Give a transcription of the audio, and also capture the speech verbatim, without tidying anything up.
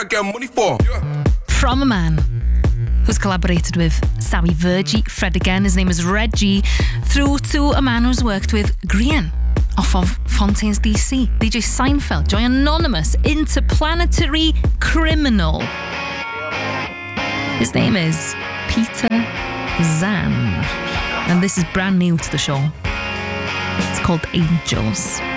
get money for. Yeah. From a man who's collaborated with Sammy Virgie, Fred again, his name is Reggie, through to a man who's worked with Grian off of Fontaines D C, D J Seinfeld, Joy Anonymous, Interplanetary Criminal. His name is Peter Zan, and this is brand new to the show. It's called Angels.